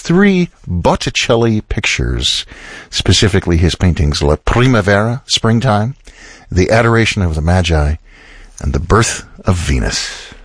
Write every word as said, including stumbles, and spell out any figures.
three Botticelli pictures, specifically his paintings La Primavera, Springtime, The Adoration of the Magi, and The Birth of Venus.